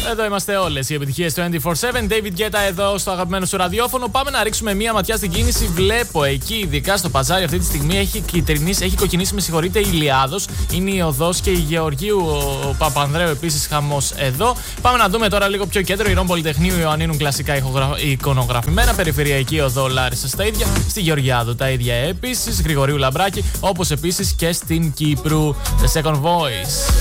Εδώ είμαστε όλες οι επιτυχίες 24/7. David Guetta εδώ στο αγαπημένο σου ραδιόφωνο. Πάμε να ρίξουμε μία ματιά στην κίνηση. Βλέπω εκεί, ειδικά στο παζάρι, αυτή τη στιγμή έχει κοκκινήσει, με συγχωρείτε, η Ηλιάδος. Είναι η οδός και η Γεωργίου, ο Παπανδρέου επίσης χαμός εδώ. Πάμε να δούμε τώρα λίγο πιο κέντρο. Ηρών Πολυτεχνείου Ιωαννίνου κλασικά εικονογραφημένα. Περιφερειακή οδό Λάρισας τα ίδια. Στη Γεωργιάδου τα ίδια επίσης. Γρηγορίου Λαμπράκη. Όπως επίσης και στην Κύπρου. The Second Voice.